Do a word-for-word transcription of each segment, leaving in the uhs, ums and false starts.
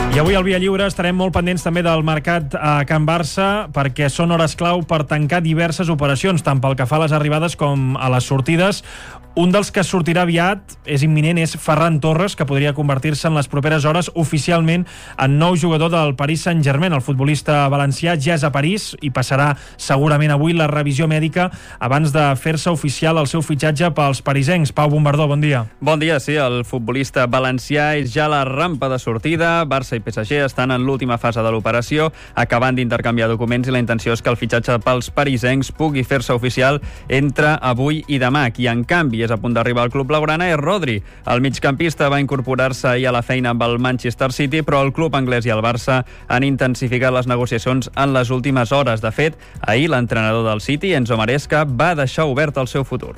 I avui al Via Lliure estarem molt pendents també del mercat a Can Barça, perquè són hores clau per tancar diverses operacions, tant pel que fa a les arribades com a les sortides. Un dels que sortirà aviat, és imminent, és Ferran Torres, que podria convertir-se en les properes hores oficialment en nou jugador del Paris Saint-Germain. El futbolista valencià ja és a París i passarà segurament avui la revisió mèdica abans de fer-se oficial el seu fitxatge pels parisencs. Pau Bombardó, bon dia. Bon dia, sí. El futbolista valencià és ja a la rampa de sortida. Barça i P S G estan en l'última fase de l'operació, acabant d'intercanviar documents, i la intenció és que el fitxatge pels parisencs pugui fer-se oficial entre avui i demà. Qui, en canvi, és a punt d'arribar al club blaugrana és Rodri. El migcampista va incorporar-se ahir a la feina amb el Manchester City, però el club anglès i el Barça han intensificat les negociacions en les últimes hores. De fet, ahir l'entrenador del City, Enzo Maresca, va deixar obert el seu futur.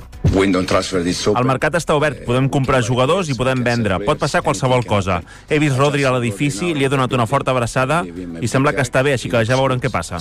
El mercat està obert, podem comprar jugadors i podem vendre. Pot passar qualsevol cosa. He vist Rodri a l'edifici, li he donat una forta abraçada i sembla que està bé, així que ja veurem què passa.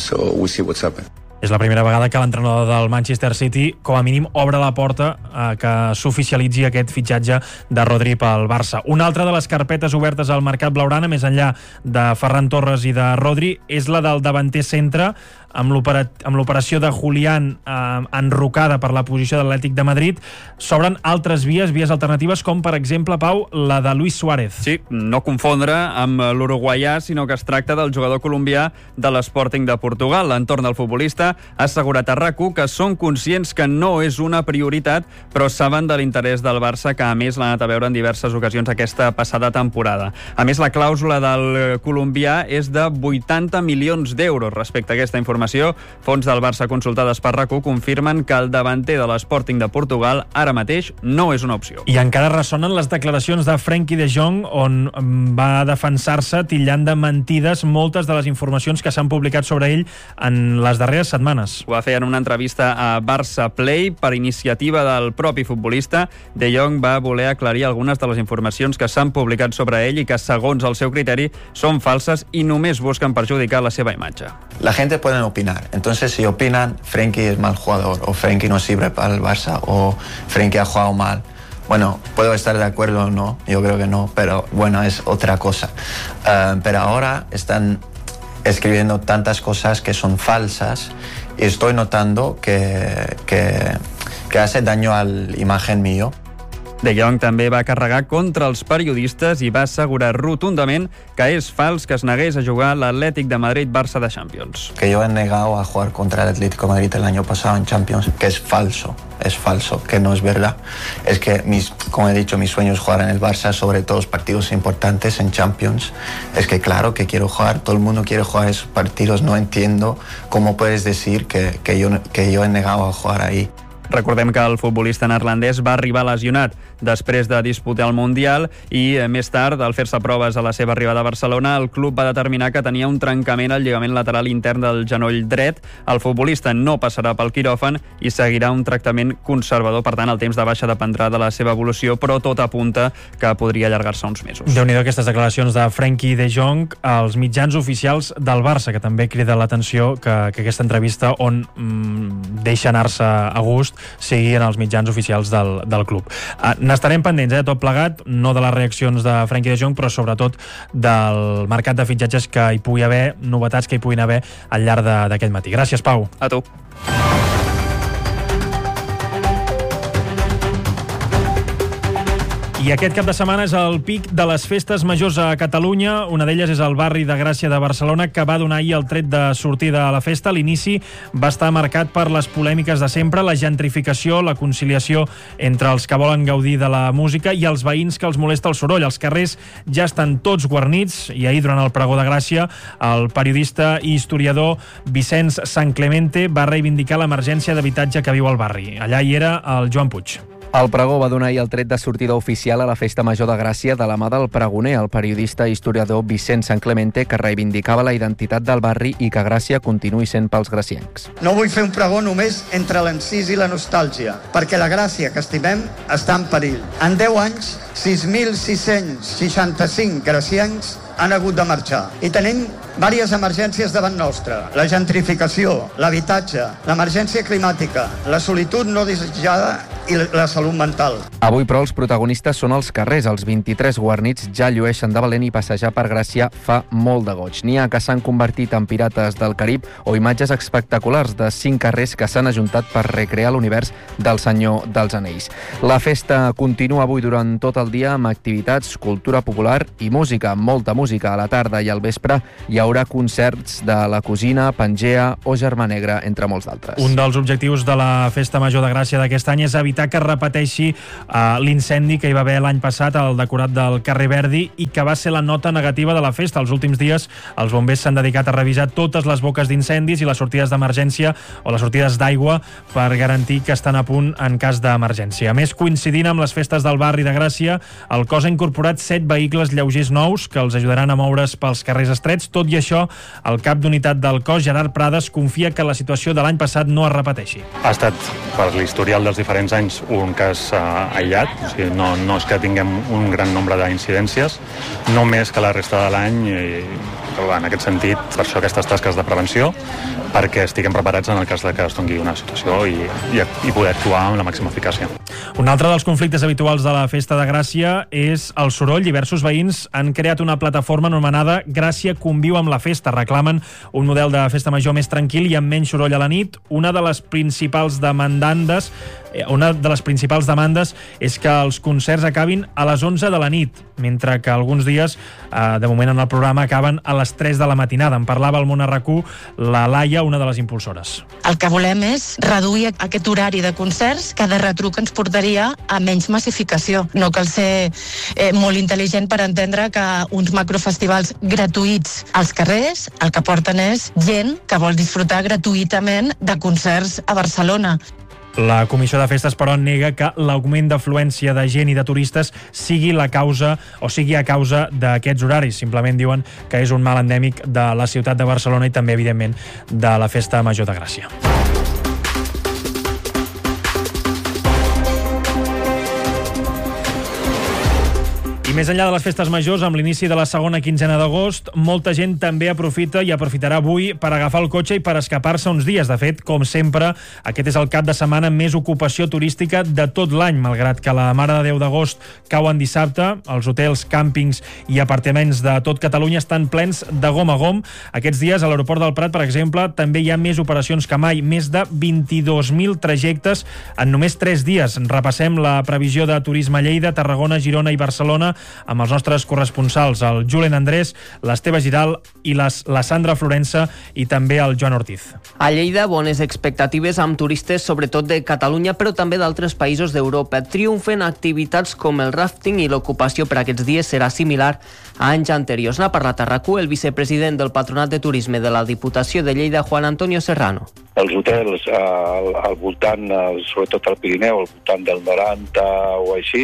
És la primera vegada que l'entrenador del Manchester City, com a mínim, obre la porta a que s'oficialitzi aquest fitxatge de Rodri pel Barça. Una altra de les carpetes obertes al mercat blaugrana, més enllà de Ferran Torres i de Rodri, és la del davanter centre, amb l'operació de Julián eh, enrocada per la posició de l'Atlètic de Madrid. S'obren altres vies, vies alternatives, com per exemple, Pau, la de Luis Suárez. Sí, no confondre amb l'uruguaià, sinó que es tracta del jugador colombià de l'Sporting de Portugal. L'entorn del futbolista ha assegurat a RAC u que són conscients que no és una prioritat, però saben de l'interès del Barça, que a més l'ha anat a veure en diverses ocasions aquesta passada temporada. A més, la clàusula del colombià és de vuitanta milions d'euros. Respecte a aquesta informació, fons del Barça consultades per RAC u confirmen que el davanter de l'Sporting de Portugal ara mateix no és una opció. I encara ressonen les declaracions de Frenkie de Jong, on va defensar-se titllant de mentides moltes de les informacions que s'han publicat sobre ell en les darreres setmanes. Ho va fer en una entrevista a Barça Play per iniciativa del propi futbolista. De Jong va voler aclarir algunes de les informacions que s'han publicat sobre ell i que, segons el seu criteri, són falses i només busquen perjudicar la seva imatge. La gente puede opinar, entonces si opinan Frenkie es mal jugador o Frenkie no sirve para el Barça o Frenkie ha jugado mal, bueno, puedo estar de acuerdo o no, yo creo que no, pero bueno, es otra cosa. Uh, pero ahora están escribiendo tantas cosas que son falsas y estoy notando que, que, que hace daño a la imagen mío. De Jong també va carregar contra els periodistes i va assegurar rotundament que és fals que es negués a jugar l'Atlètic de Madrid-Barça de Champions. Que yo he negado a jugar contra el Atlético de Madrid el año pasado en Champions, que es falso, es falso, que no es verdad. Es que, mis, como he dicho, mi sueño es jugar en el Barça, sobre todo los partidos importantes en Champions. Es que claro que quiero jugar, todo el mundo quiere jugar esos partidos, no entiendo cómo puedes decir que, que, yo, que yo he negado a jugar ahí. Recordem que el futbolista neerlandès va arribar lesionat després de disputar el Mundial i més tard, al fer-se proves a la seva arribada a Barcelona, el club va determinar que tenia un trencament al lligament lateral intern del genoll dret. El futbolista no passarà pel quiròfan i seguirà un tractament conservador. Per tant, el temps de baixa dependrà de la seva evolució, però tot apunta que podria allargar-se uns mesos. Déu-n'hi-do aquestes declaracions de Frenkie de Jong als mitjans oficials del Barça, que també crida l'atenció que, que aquesta entrevista on mm, deixa anar-se a gust sigui en els mitjans oficials del, del club. Uh, N'estarem pendents, eh, tot plegat, no de les reaccions de Frenkie de Jong, però sobretot del mercat de fitxatges que hi pugui haver, novetats que hi puguin haver al llarg d'aquest matí. Gràcies, Pau. A tu. I aquest cap de setmana és el pic de les festes majors a Catalunya. Una d'elles és el barri de Gràcia de Barcelona, que va donar ahir el tret de sortida a la festa. L'inici va estar marcat per les polèmiques de sempre, la gentrificació, la conciliació entre els que volen gaudir de la música i els veïns que els molesta el soroll. Els carrers ja estan tots guarnits i ahir, durant el pregó de Gràcia, el periodista i historiador Vicenç Sanclemente va reivindicar l'emergència d'habitatge que viu al barri. Allà hi era el Joan Puig. El pregó va donar ahir el tret de sortida oficial a la Festa Major de Gràcia de la mà del pregoner, el periodista i historiador Vicenç Sanclemente, que reivindicava la identitat del barri i que Gràcia continuï sent pels graciencs. No vull fer un pregó només entre l'encís i la nostàlgia, perquè la Gràcia que estimem està en perill. En deu anys, sis mil sis-cents seixanta-cinc graciencs han hagut de marxar. I tenim diverses emergències davant nostra. La gentrificació, l'habitatge, l'emergència climàtica, la solitud no desitjada i la salut mental. Avui, però, els protagonistes són els carrers. Els vint-i-tres guarnits ja llueixen de valent i passejar per Gràcia fa molt de goig. N'hi ha que s'han convertit en pirates del Carib o imatges espectaculars de cinc carrers que s'han ajuntat per recrear l'univers del Senyor dels Anells. La festa continua avui durant tot el dia amb activitats, cultura popular i música. Molta música. A la tarda i al vespre hi haurà concerts de La Cosina, Pangea o Germà Negre, entre molts d'altres. Un dels objectius de la Festa Major de Gràcia d'aquest any és evitar que es repeteixi uh, l'incendi que hi va haver l'any passat al decorat del carrer Verdi i que va ser la nota negativa de la festa. Els últims dies els bombers s'han dedicat a revisar totes les boques d'incendis i les sortides d'emergència o les sortides d'aigua per garantir que estan a punt en cas d'emergència. A més, coincidint amb les festes del barri de Gràcia, el cos ha incorporat set vehicles lleugers nous que els ajudaran a moure's pels carrers estrets. Tot i això, el cap d'unitat del cos, Gerard Prades, confia que la situació de l'any passat no es repeteixi. Ha estat, per l'historial dels diferents anys, un cas uh, aïllat, o sigui, no, no és que tinguem un gran nombre d'incidències, no més que la resta de l'any, i en aquest sentit, per això aquestes tasques de prevenció, perquè estiguem preparats en el cas de que es doni una situació i, i, i poder actuar amb la màxima eficàcia. Un altre dels conflictes habituals de la Festa de Gràcia és el soroll. Diversos veïns han creat una plataforma anomenada Gràcia conviu amb la festa. Reclamen un model de festa major més tranquil i amb menys soroll a la nit. Una de les principals demandantes Una de les principals demandes és que els concerts acabin a les onze de la nit, mentre que alguns dies, eh, de moment en el programa, acaben a les tres de la matinada. En parlava al Món R Q la Laia, una de les impulsores. El que volem és reduir aquest horari de concerts que de retruc ens portaria a menys massificació. No cal ser eh, molt intel·ligent per entendre que uns macrofestivals gratuïts als carrers el que porten és gent que vol disfrutar gratuïtament de concerts a Barcelona. La Comissió de Festes, però, nega que l'augment d'afluència de gent i de turistes sigui la causa o sigui a causa d'aquests horaris. Simplement diuen que és un mal endèmic de la ciutat de Barcelona i també, evidentment, de la Festa Major de Gràcia. I més enllà de les festes majors, amb l'inici de la segona quinzena d'agost, molta gent també aprofita i aprofitarà avui per agafar el cotxe i per escapar-se uns dies. De fet, com sempre, aquest és el cap de setmana amb més ocupació turística de tot l'any. Malgrat que la Mare de Déu d'agost cau en dissabte, els hotels, càmpings i apartaments de tot Catalunya estan plens de gom a gom. Aquests dies, a l'aeroport del Prat, per exemple, també hi ha més operacions que mai. Més de vint-i-dos mil trajectes en només tres dies. Repassem la previsió de turisme a Lleida, Tarragona, Girona i Barcelona amb els nostres corresponsals, el Julen Andrés, l'Esteve Giral i les, la Sandra Florença i també el Joan Ortiz. A Lleida, bones expectatives amb turistes sobretot de Catalunya, però també d'altres països d'Europa. Triomfen activitats com el rafting i l'ocupació per aquests dies serà similar a anys anteriors. N'ha parlat a RAC u el vicepresident del Patronat de Turisme de la Diputació de Lleida, Juan Antonio Serrano. Els hotels al, al voltant, sobretot al Pirineu, al voltant del noranta o així,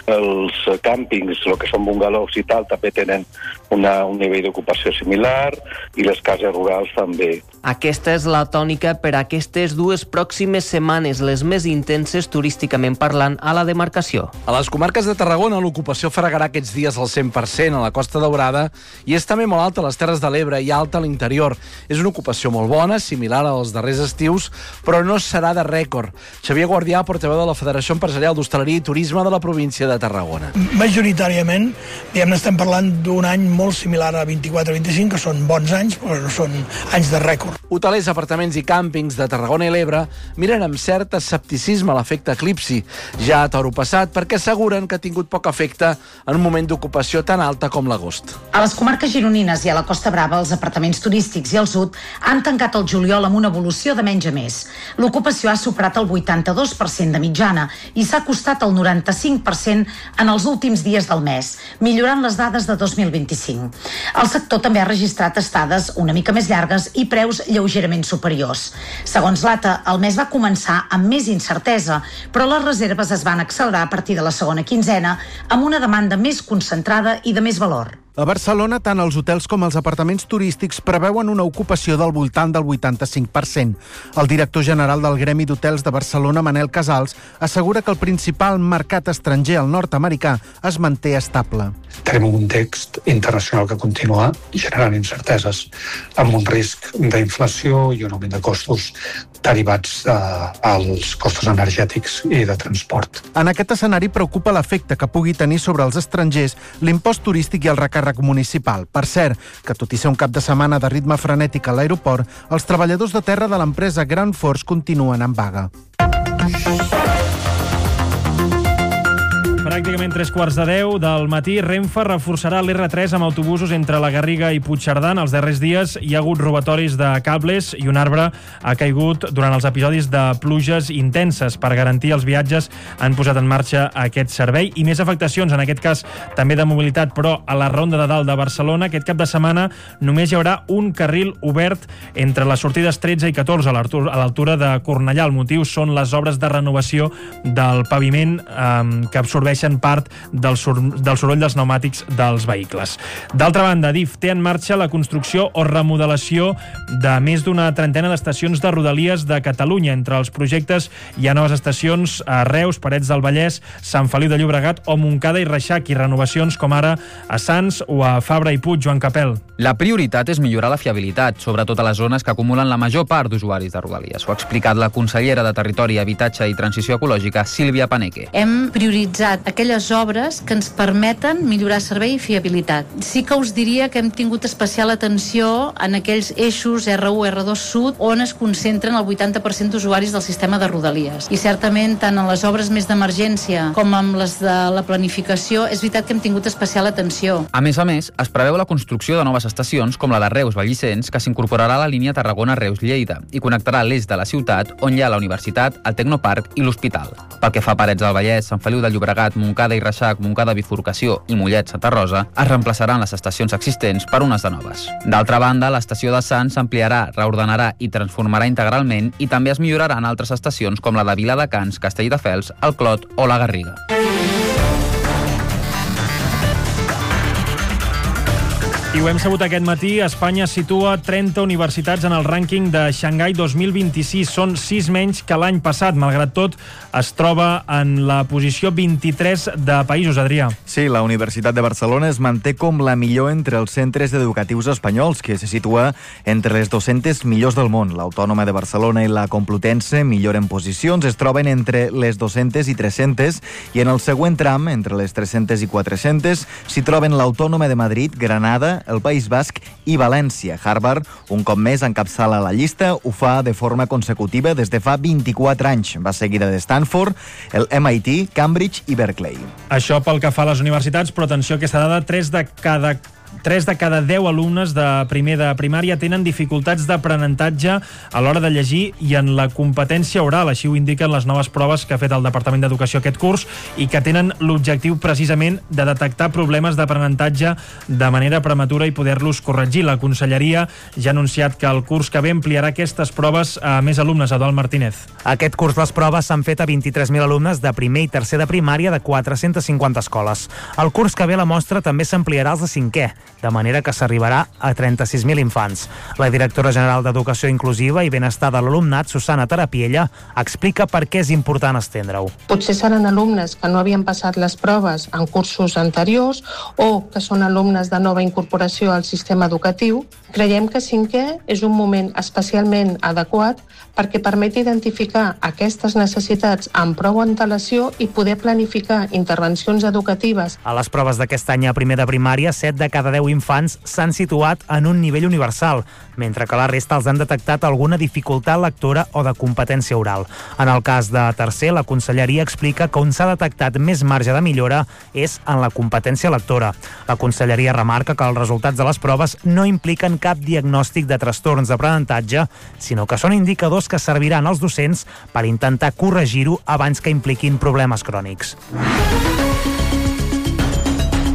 els càmpings, el que són bungalows i tal, també tenen una, un nivell d'ocupació similar i les cases rurals també. Aquesta és la tònica per a aquestes dues pròximes setmanes, les més intenses turísticament parlant a la demarcació. A les comarques de Tarragona l'ocupació fregarà aquests dies al cent per cent a la Costa Daurada i és també molt alta a les Terres de l'Ebre i alta a l'interior. És una ocupació molt bona, similar als darrers estius, però no serà de rècord. Xavier Guardià, portaveu de la Federació Empresarial d'Hostaleria i Turisme de la província de Tarragona. Majoritàriament, diguem, estem parlant d'un any molt similar a vint-i-quatre vint-i-cinc, que són bons anys, però no són anys de rècord. Hotelers, apartaments i càmpings de Tarragona i l'Ebre miren amb cert escepticisme l'efecte eclipsi, ja a toro passat, perquè asseguren que ha tingut poc efecte en un moment d'ocupació tan alta com l'agost. A les comarques gironines i a la Costa Brava, els apartaments turístics i el sud han tancat el juliol amb una evolució de menys a més. L'ocupació ha superat el vuitanta-dos per cent de mitjana i s'ha acostat al noranta-cinc per cent en els últims dies del mes, millorant les dades de dos mil vint-i-cinc. El sector també ha registrat estades una mica més llargues i preus lleugerament superiors. Segons l'A T A, el mes va començar amb més incertesa, però les reserves es van accelerar a partir de la segona quinzena amb una demanda més concentrada i de més valor. A Barcelona, tant els hotels com els apartaments turístics preveuen una ocupació del voltant del vuitanta-cinc per cent. El director general del Gremi d'Hotels de Barcelona, Manel Casals, assegura que el principal mercat estranger, el nord-americà, es manté estable. Tenim un context internacional que continua generant incerteses, amb un risc d'inflació i un augment de costos derivats eh, als costos energètics i de transport. En aquest escenari preocupa l'efecte que pugui tenir sobre els estrangers l'impost turístic i el recàrrec municipal. Per cert, que tot i ser un cap de setmana de ritme frenètic a l'aeroport, els treballadors de terra de l'empresa Grand Force continuen en vaga. Pràcticament tres quarts de deu del matí, Renfe reforçarà l'R tres amb autobusos entre la Garriga i Puigcerdà. Els darrers dies hi ha hagut robatoris de cables i un arbre ha caigut durant els episodis de pluges intenses. Per garantir els viatges han posat en marxa aquest servei i més afectacions, en aquest cas també de mobilitat, però a la Ronda de Dalt de Barcelona aquest cap de setmana només hi haurà un carril obert entre les sortides tretze i catorze a l'altura de Cornellà. El motiu són les obres de renovació del paviment eh, que absorbeixen part del, sor del soroll dels pneumàtics dels vehicles. D'altra banda, D I F té en marxa la construcció o remodelació de més d'una trentena d'estacions de Rodalies de Catalunya. Entre els projectes hi ha noves estacions a Reus, Parets del Vallès, Sant Feliu de Llobregat o Montcada i Reixac, i renovacions com ara a Sants o a Fabra i Puig. Joan Capel. La prioritat és millorar la fiabilitat, sobretot a les zones que acumulen la major part d'usuaris de Rodalies. Ho ha explicat la consellera de Territori, Habitatge i Transició Ecològica, Sílvia Paneque. Hem prioritzat aquelles obres que ens permeten millorar servei i fiabilitat. Sí que us diria que hem tingut especial atenció en aquells eixos R u, R dos Sud, on es concentren el vuitanta per cent d'usuaris del sistema de Rodalies. I certament, tant en les obres més d'emergència com en les de la planificació, és veritat que hem tingut especial atenció. A més a més, es preveu la construcció de noves estacions com la de Reus-Vallicens, que s'incorporarà a la línia Tarragona-Reus-Lleida i connectarà l'eix de la ciutat, on hi ha la Universitat, el Tecnoparc i l'Hospital. Pel que fa a Parets del Vallès, Sant Feliu de Llobregat, Montcada i Reixac, Montcada Bifurcació i Mollet Santa Rosa, es reemplaçaran les estacions existents per unes de noves. D'altra banda, l'estació de Sants s'ampliarà, reordenarà i transformarà integralment, i també es milloraran altres estacions com la de Viladecans, Castelldefels, el Clot o la Garriga. I ho hem sabut aquest matí, Espanya situa trenta universitats en el rànquing de Xangai dos mil vint-i-sis. Són sis menys que l'any passat. Malgrat tot, es troba en la posició vint-i-tres de països, Adrià. Sí, la Universitat de Barcelona es manté com la millor entre els centres educatius espanyols, que se situa entre les dues-centes millors del món. L'Autònoma de Barcelona i la Complutense milloren posicions, es troben entre les dues-centes i tres-centes, i en el següent tram, entre les tres-centes i quatre-centes, s'hi troben l'Autònoma de Madrid, Granada, el País Basc i València. Harvard, un cop més, encapçala la llista, ho fa de forma consecutiva des de fa vint-i-quatre anys. Va seguida de Stanford, el M I T, Cambridge i Berkeley. Això pel que fa a les universitats, però atenció a aquesta dada, tres de cada tres de cada deu alumnes de primer de primària tenen dificultats d'aprenentatge a l'hora de llegir i en la competència oral. Així ho indiquen les noves proves que ha fet el Departament d'Educació aquest curs i que tenen l'objectiu precisament de detectar problemes d'aprenentatge de manera prematura i poder-los corregir. La Conselleria ja ha anunciat que el curs que ve ampliarà aquestes proves a més alumnes. Eduard Martínez. Aquest curs les proves s'han fet a vint-i-tres mil alumnes de primer i tercer de primària de quatre-centes cinquanta escoles. El curs que ve la mostra també s'ampliarà als de cinquè, de manera que s'arribarà a trenta-sis mil infants. La directora general d'Educació Inclusiva i Benestar de l'Alumnat, Susana Tarapiella, explica per què és important estendre-ho. Potser seran alumnes que no havien passat les proves en cursos anteriors o que són alumnes de nova incorporació al sistema educatiu. Creiem que cinquè és un moment especialment adequat perquè permet identificar aquestes necessitats amb prou antelació i poder planificar intervencions educatives. A les proves d'aquest any a primer de primària, set de cada deu infants s'han situat en un nivell universal, mentre que la resta els han detectat alguna dificultat lectora o de competència oral. En el cas de tercer, la Conselleria explica que on s'ha detectat més marge de millora és en la competència lectora. La Conselleria remarca que els resultats de les proves no impliquen cap diagnòstic de trastorns d'aprenentatge, sinó que són indicadors que serviran als docents per intentar corregir-ho abans que impliquin problemes crònics.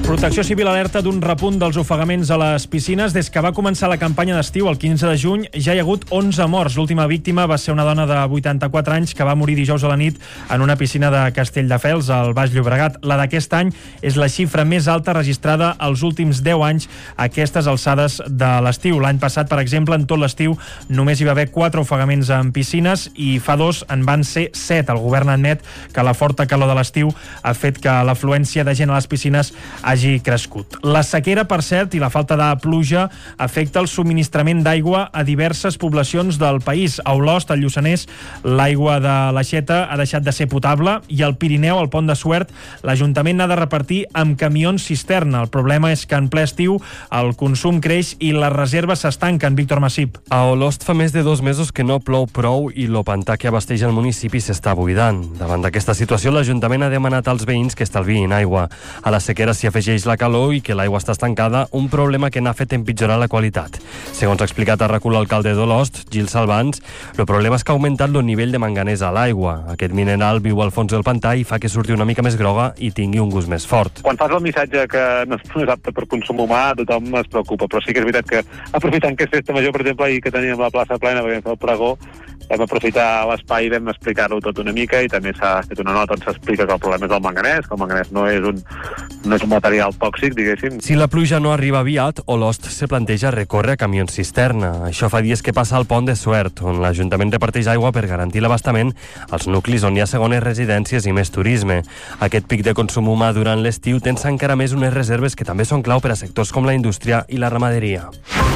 Protecció Civil alerta d'un repunt dels ofegaments a les piscines. Des que va començar la campanya d'estiu, el quinze de juny, ja hi ha hagut onze morts. L'última víctima va ser una dona de vuitanta-quatre anys que va morir dijous a la nit en una piscina de Castelldefels, al Baix Llobregat. La d'aquest any és la xifra més alta registrada als últims deu anys a aquestes alçades de l'estiu. L'any passat, per exemple, en tot l'estiu només hi va haver quatre ofegaments en piscines i fa dos en van ser set. El govern admet que la forta calor de l'estiu ha fet que l'afluència de gent a les piscines hagi crescut. La sequera, per cert, i la falta de pluja afecta el subministrament d'aigua a diverses poblacions del país. A Olost, al Lluçanès, l'aigua de l'Aixeta ha deixat de ser potable i al Pirineu, al Pont de Suert, l'Ajuntament n'ha de repartir amb camions cisterna. El problema és que en ple estiu el consum creix i les reserves s'estanquen. Víctor Massip. A Olost fa més de dos mesos que no plou prou i el pantà que abasteix el municipi s'està buidant. Davant d'aquesta situació, l'Ajuntament ha demanat als veïns que estalviïn aigua. A la sequera s'hi afegeix la calor i que l'aigua està estancada, un problema que n'ha fet empitjorar la qualitat. Segons ha explicat a RAC u l'alcalde d'Olost, Gil Salvans, el problema és que ha augmentat el nivell de manganès a l'aigua. Aquest mineral viu al fons del pantà i fa que surti una mica més groga i tingui un gust més fort. Quan fas el missatge que no és apte per consum humà, tothom es preocupa, però sí que és veritat que aprofitant que és festa major, per exemple, i que teníem la plaça plena perquè vam fer el pregó, vam aprofitar l'espai i vam explicar-ho tot una mica i també s'ha fet una nota on s'explica que el problema és el manganès, que el manganès no és un, no és un material tòxic, diguéssim. Si la pluja no arriba aviat, Olost se planteja recórrer a camions cisterna. Això fa dies que passa al Pont de Suert, on l'Ajuntament reparteix aigua per garantir l'abastament als nuclis on hi ha segones residències i més turisme. Aquest pic de consum humà durant l'estiu tensa encara més unes reserves que també són clau per a sectors com la indústria i la ramaderia.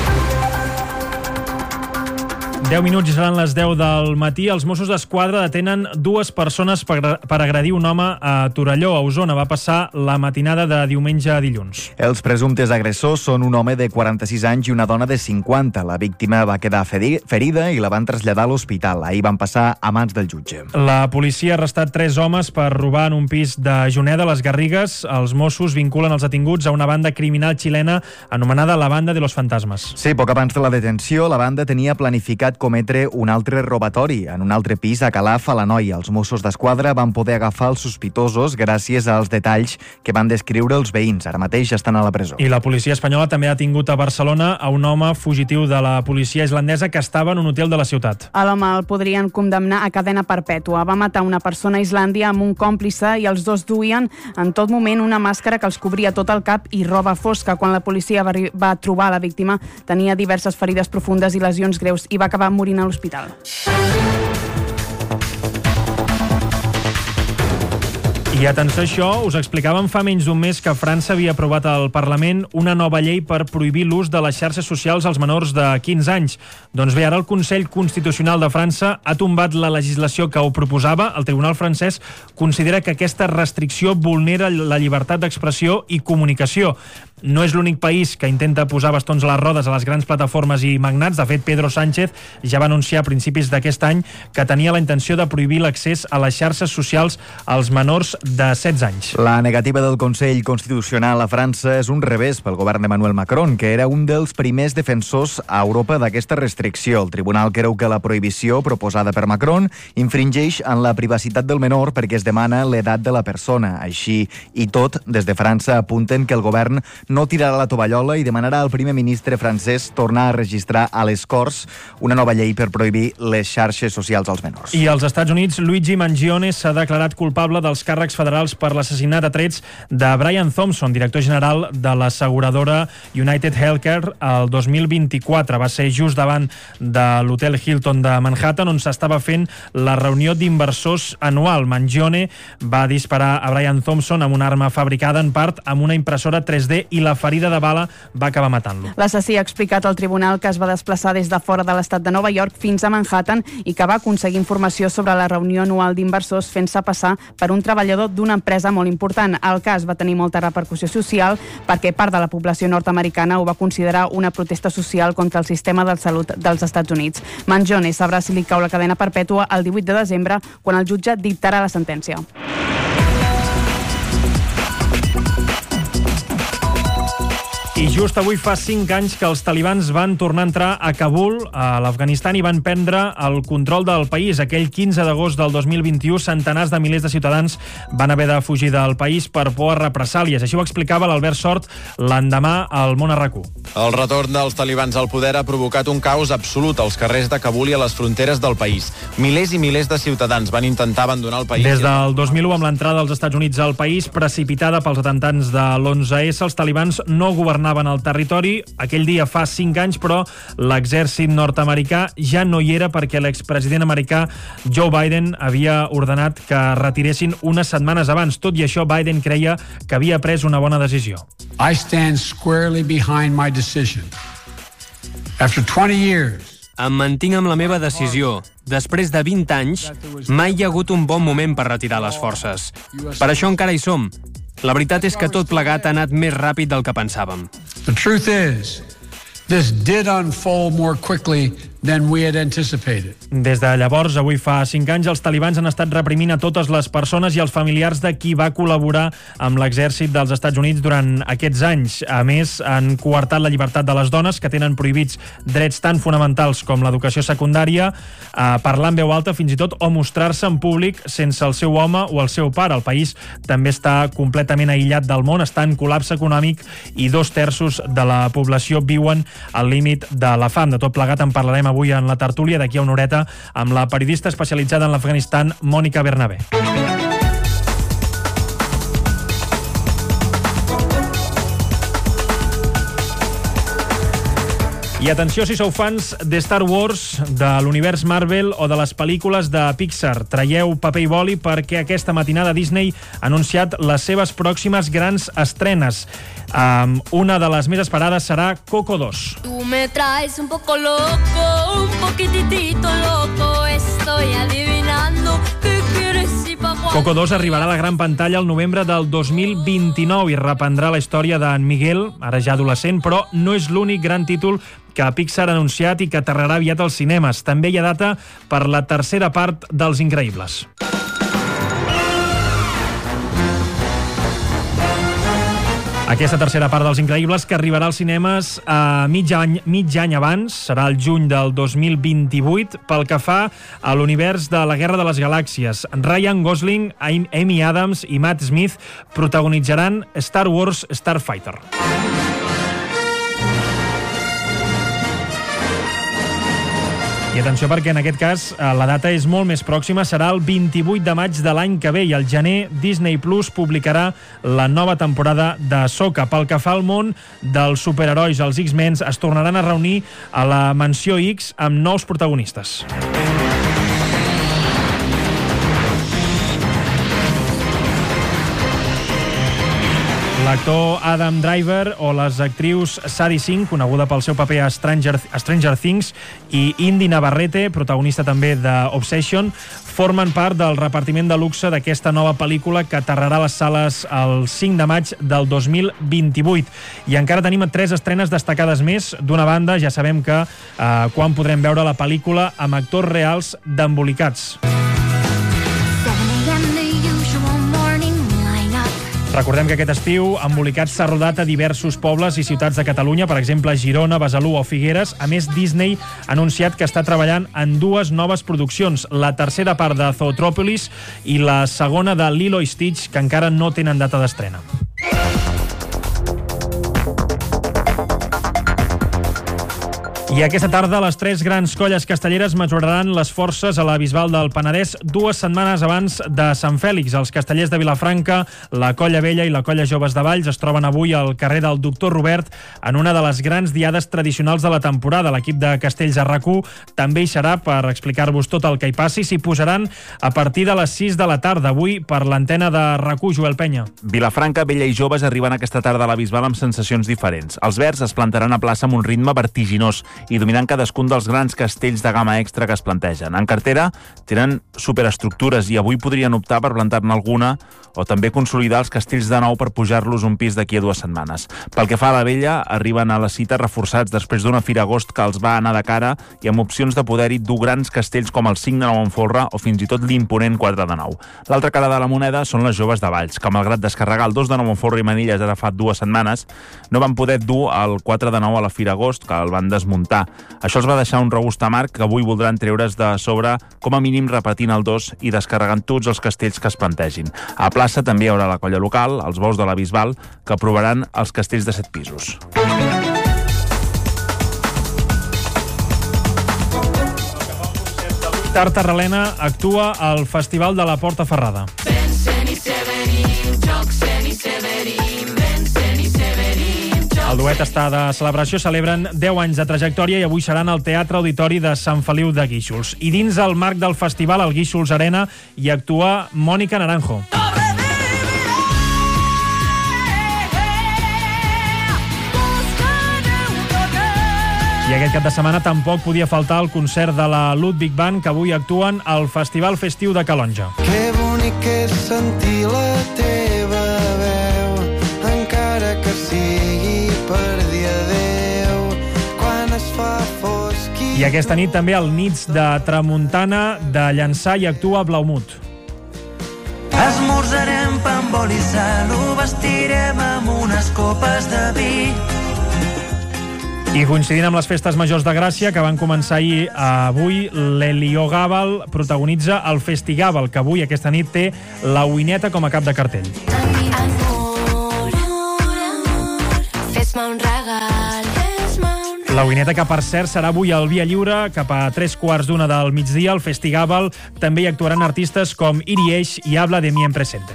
deu minuts i seran les deu del matí. Els Mossos d'Esquadra detenen dues persones per, per agredir un home a Torelló, a Osona. Va passar la matinada de diumenge a dilluns. Els presumptes agressors són un home de quaranta-sis anys i una dona de cinquanta. La víctima va quedar ferida i la van traslladar a l'hospital. Ahir van passar a mans del jutge. La policia ha arrestat tres homes per robar en un pis de Juneda, a les Garrigues. Els Mossos vinculen els detinguts a una banda criminal xilena anomenada la Banda de los Fantasmas. Sí, poc abans de la detenció, la banda tenia planificat cometre un altre robatori en un altre pis a Calaf, a l'Anoia. Els Mossos d'Esquadra van poder agafar els sospitosos gràcies als detalls que van descriure els veïns. Ara mateix estan a la presó. I la policia espanyola també ha tingut a Barcelona a un home fugitiu de la policia islandesa que estava en un hotel de la ciutat. A l'home el podrien condemnar a cadena perpètua. Va matar una persona a Islàndia amb un còmplice i els dos duien en tot moment una màscara que els cobria tot el cap i roba fosca. Quan la policia va, va trobar la víctima, tenia diverses ferides profundes i lesions greus i va acabar morint a l'hospital. I atenció a això, us explicàvem fa menys d'un mes que França havia aprovat al Parlament una nova llei per prohibir l'ús de les xarxes socials als menors de quinze anys. Doncs bé, ara el Consell Constitucional de França ha tombat la legislació que ho proposava. El Tribunal francès considera que aquesta restricció vulnera la llibertat d'expressió i comunicació. No és l'únic país que intenta posar bastons a les rodes a les grans plataformes i magnats. De fet, Pedro Sánchez ja va anunciar a principis d'aquest any que tenia la intenció de prohibir l'accés a les xarxes socials als menors de setze anys. La negativa del Consell Constitucional a França és un revés pel govern d'Emmanuel Macron, que era un dels primers defensors a Europa d'aquesta restricció. El tribunal creu que la prohibició proposada per Macron infringeix en la privacitat del menor perquè es demana l'edat de la persona. Així i tot, des de França apunten que el govern no tirarà la tovallola i demanarà al primer ministre francès tornar a registrar a les Corts una nova llei per prohibir les xarxes socials als menors. I als Estats Units, Luigi Mangione s'ha declarat culpable dels càrrecs federals per l'assassinat a trets de Brian Thompson, director general de l'asseguradora United Healthcare, el dos mil vint-i-quatre. Va ser just davant de l'hotel Hilton de Manhattan, on s'estava fent la reunió d'inversors anual. Mangione va disparar a Brian Thompson amb una arma fabricada en part amb una impressora tres D i la ferida de bala va acabar matant-lo. L'assassí ha explicat al tribunal que es va desplaçar des de fora de l'estat de Nova York fins a Manhattan i que va aconseguir informació sobre la reunió anual d'inversors fent-se passar per un treballador d'una empresa molt important. El cas va tenir molta repercussió social perquè part de la població nord-americana ho va considerar una protesta social contra el sistema de salut dels Estats Units. Mangione sabrà si li cau la cadena perpètua el divuit de desembre, quan el jutge dictarà la sentència. I just avui fa cinc anys que els talibans van tornar a entrar a Kabul, a l'Afganistan, i van prendre el control del país. Aquell quinze d'agost del dos mil vint-i-u, centenars de milers de ciutadans van haver de fugir del país per por a represàlies. Així ho explicava l'Albert Sort l'endemà al Món a RAC u. El retorn dels talibans al poder ha provocat un caos absolut als carrers de Kabul i a les fronteres del país. Milers i milers de ciutadans van intentar abandonar el país. Des del dos mil u, amb l'entrada dels Estats Units al país, precipitada pels atemptats de l'onze esse, els talibans no governaven el territori. Aquell dia fa cinc anys, però l'exèrcit nord-americà ja no hi era perquè l'expresident americà Joe Biden havia ordenat que retiressin unes setmanes abans. Tot i això, Biden creia que havia pres una bona decisió. I stand squarely behind my decision. After twenty years, em mantinc amb la meva decisió. Després de vint anys, mai hi ha hagut un bon moment per retirar les forces. Per això encara hi som. La veritat és que tot plegat ha anat més ràpid del que pensàvem. The truth is, this did unfold more quickly than we had anticipated. Des de llavors, avui fa cinc anys, els talibans han estat reprimint a totes les persones i els familiars de qui va col·laborar amb l'exèrcit dels Estats Units durant aquests anys. A més, han coartat la llibertat de les dones, que tenen prohibits drets tan fonamentals com l'educació secundària, a parlar en veu alta, fins i tot, o mostrar-se en públic sense el seu home o el seu pare. El país també està completament aïllat del món, està en col·lapse econòmic i dos terços de la població viuen al límit de la fam. De tot plegat en parlarem avui en la tertúlia, d'aquí a una horeta, amb la periodista especialitzada en l'Afganistan, Mònica Bernabé. I atenció si sou fans de Star Wars, de l'univers Marvel o de les pel·lícules de Pixar. Traieu paper i boli perquè aquesta matinada Disney ha anunciat les seves pròximes grans estrenes. Um, una de les més esperades serà Coco dos. Tu me traes un poco loco, un poquitito loco, estoy adivinando qué quieres y pa' cuándo. Coco dos arribarà a la gran pantalla el novembre del dos mil vint-i-nou i reprendrà la història d'en Miguel, ara ja adolescent, però no és l'únic gran títol que Pixar ha anunciat i que aterrarà aviat als cinemes. També hi ha data per la tercera part dels Increïbles. Aquesta tercera part dels Increïbles, que arribarà als cinemes a mig any, mig any abans, serà el juny del dos mil vint-i-vuit, pel que fa a l'univers de la Guerra de les Galàxies. Ryan Gosling, Amy Adams i Matt Smith protagonitzaran Star Wars Starfighter. I atenció perquè en aquest cas la data és molt més pròxima, serà el vint-i-vuit de maig de l'any que ve i al gener Disney Plus publicarà la nova temporada d'Ahsoka. Pel que fa al món dels superherois, els X-Men es tornaran a reunir a la Mansió X amb nous protagonistes. L'actor Adam Driver o les actrius Sadie Sink, coneguda pel seu paper a Stranger, a Stranger Things, i Indy Navarrete, protagonista també d'Obsession, formen part del repartiment de luxe d'aquesta nova pel·lícula que aterrarà a les sales el cinc de maig del dos mil vint-i-vuit. I encara tenim tres estrenes destacades més. D'una banda, ja sabem que eh, quan podrem veure la pel·lícula amb actors reals d'embolicats. Recordem que aquest estiu Embolicats s'ha rodat a diversos pobles i ciutats de Catalunya, per exemple Girona, Besalú o Figueres. A més, Disney ha anunciat que està treballant en dues noves produccions, la tercera part de Zootropolis i la segona de Lilo i Stitch, que encara no tenen data d'estrena. I aquesta tarda les tres grans colles castelleres mesuraran les forces a la Bisbal del Penedès dues setmanes abans de Sant Fèlix. Els castellers de Vilafranca, la Colla Vella i la Colla Joves de Valls es troben avui al carrer del Doctor Robert en una de les grans diades tradicionals de la temporada. L'equip de Castells a RAC u també hi serà per explicar-vos tot el que hi passi. S'hi posaran a partir de les sis de la tarda avui per l'antena de RAC u. Joel Penya. Vilafranca, Vella i Joves arriben aquesta tarda a la Bisbal amb sensacions diferents. Els verds es plantaran a plaça amb un ritme vertiginós i dominant cadascun dels grans castells de gamma extra que es plantegen. En cartera tenen superestructures i avui podrien optar per plantar-ne alguna o també consolidar els castells de nou per pujar-los un pis d'aquí a dues setmanes. Pel que fa a la vella, arriben a la cita reforçats després d'una Fira Agost que els va anar de cara i amb opcions de poder-hi dur grans castells com el cinc de nou en folre o fins i tot l'imponent quatre de nou. L'altra cara de la moneda són les joves de Valls, que malgrat descarregar el dos de nou en folre i manilles ara fa dues setmanes, no van poder dur el quatre de nou a la Fira Agost, que el van desmuntar. Això els va deixar un regust amarg que avui voldran treure's de sobre, com a mínim repetint el dos i descarregant tots els castells que es plantegin. A plaça també hi haurà la colla local, els bous de la Bisbal, que provaran els castells de set pisos. Tartarralena actua al Festival de la Porta Ferrada. El duet està de celebració, celebren deu anys de trajectòria i avui seran al Teatre Auditori de Sant Feliu de Guíxols. I dins el marc del festival, al Guíxols Arena, hi actua Mònica Naranjo. I aquest cap de setmana tampoc podia faltar el concert de la Ludwig Band, que avui actuen al Festival Festiu de Calonja. Que bonic és sentir la teva veu, encara que sigui per dir adéu, quan es fa fosc i... I aquesta nit també al Nits de Tramuntana de Llançà hi actua Blaumut. Esmorzarem pa amb oli i sal, ho vestirem amb unes copes de vi. I coincidint amb les festes majors de Gràcia, que van començar ahir, avui l'Heliogàbal protagonitza el Festigàbal, que avui, aquesta nit, té la Uineta com a cap de cartell. Amor, amor, fes-me un regal, fes-me un regal. La Uineta, que per cert serà avui al Via Lliure, cap a tres quarts d'una del migdia, al Festigàbal. També hi actuaran artistes com Irieix i Habla de mi en presente.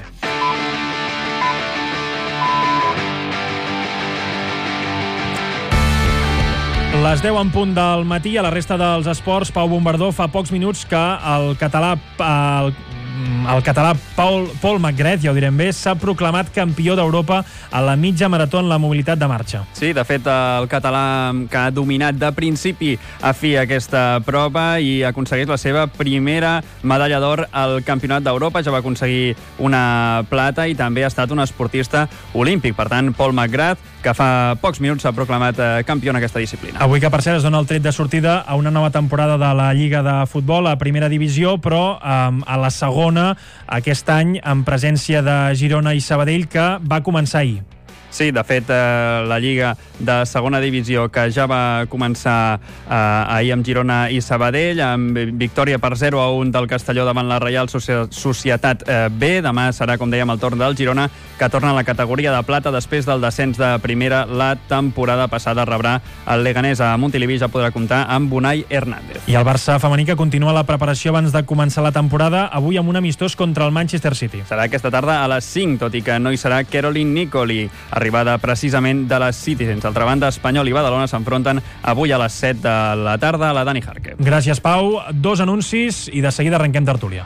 Les deu en punt del matí, a la resta dels esports, Pau Bombardó, fa pocs minuts que el català... El... El català Paul, Paul McGrath, ja ho direm bé, s'ha proclamat campió d'Europa a la mitja marató en la mobilitat de marxa. Sí, de fet, el català que ha dominat de principi a fi aquesta prova i ha aconseguit la seva primera medalla d'or al Campionat d'Europa. Ja va aconseguir una plata i també ha estat un esportista olímpic. Per tant, Paul McGrath, que fa pocs minuts s'ha proclamat campió en aquesta disciplina. Avui, que per cert es dona el tret de sortida a una nova temporada de la Lliga de Futbol a primera divisió, però um, a la segona aquest any en presència de Girona i Sabadell, que va començar ahir. Sí, de fet, eh, la Lliga de segona divisió, que ja va començar eh, ahir amb Girona i Sabadell, amb victòria per zero a un del Castelló davant la Reial Societat eh, B. Demà serà, com dèiem, el torn del Girona, que torna a la categoria de plata després del descens de primera la temporada passada. Rebrà el Leganés a Montilivi, ja podrà comptar amb Unai Hernández. I el Barça femení, que continua la preparació abans de començar la temporada, avui amb un amistós contra el Manchester City. Serà aquesta tarda a les cinc, tot i que no hi serà Caroline Nicoli, arribada precisament de les Citizens. D'altra banda, Espanyol i Badalona s'enfronten avui a les set de la tarda a la Dani Jarque. Gràcies, Pau. Dos anuncis i de seguida arrenquem tertúlia.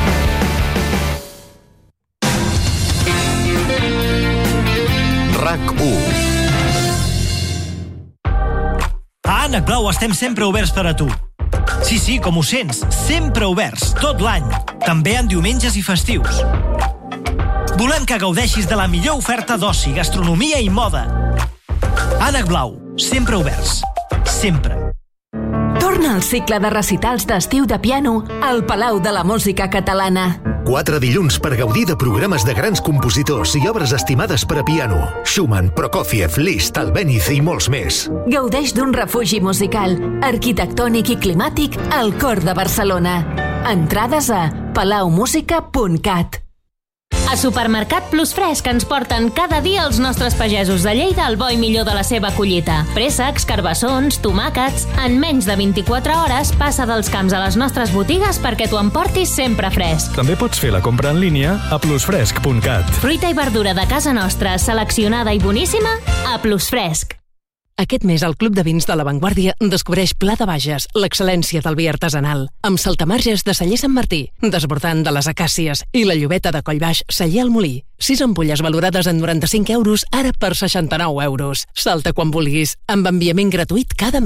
RAC u. A Ànec Blau estem sempre oberts per a tu. Sí, sí, com ho sents, sempre oberts, tot l'any. També en diumenges i festius. Volem que gaudeixis de la millor oferta d'oci, gastronomia i moda. Ànec Blau, sempre oberts. Sempre. Torna al cicle de recitals d'estiu de piano al Palau de la Música Catalana. Quatre dilluns per gaudir de programes de grans compositors i obres estimades per a piano. Schumann, Prokofiev, Liszt, Albéniz i molts més. Gaudeix d'un refugi musical, arquitectònic i climàtic al cor de Barcelona. Entrades a palau música punt cat. A Supermercat Plus Fresc ens porten cada dia els nostres pagesos de Lleida el bo i millor de la seva collita. Préssecs, carbassons, tomàquets... En menys de vint-i-quatre hores passa dels camps a les nostres botigues perquè t'ho emportis sempre fresc. També pots fer la compra en línia a plus fresc punt cat. Fruita i verdura de casa nostra, seleccionada i boníssima, a Plus Fresc. Aquest mes, el Club de Vins de La Vanguardia descobreix Pla de Bages, l'excel·lència del vi artesanal, amb saltamarges de Celler Sant Martí, desbordant de les acàcies i la llobeta de Collbaix, Celler al Molí. Sis ampolles valorades en noranta-cinc euros, ara per seixanta-nou euros. Salta quan vulguis, amb enviament gratuït cada mes.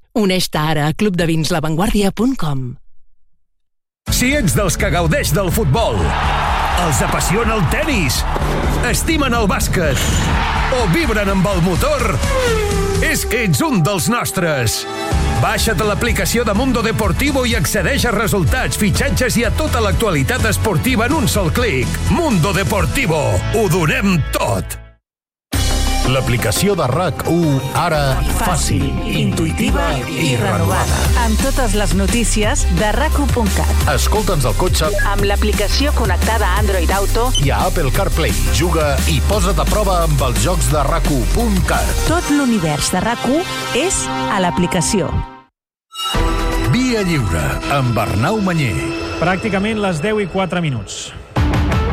Uneix-te ara a club de vins la vanguardia punt com. Si ets dels que gaudeix del futbol, els apassiona el tenis, estimen el bàsquet o vibren amb el motor, és que ets un dels nostres. Baixa't l'aplicació de Mundo Deportivo i accedeix a resultats, fitxatges i a tota l'actualitat esportiva en un sol clic. Mundo Deportivo. Ho donem tot. L'aplicació de RAC u, ara fàcil, intuïtiva i renovada. Amb totes les notícies de rac u punt cat. Escolta'ns al cotxe amb l'aplicació connectada a Android Auto i a Apple CarPlay. Juga i posa't a prova amb els jocs de rac u punt cat. Tot l'univers de RAC u és a l'aplicació. Via Lliure, amb Arnau Manyer. Pràcticament les deu i quatre minuts.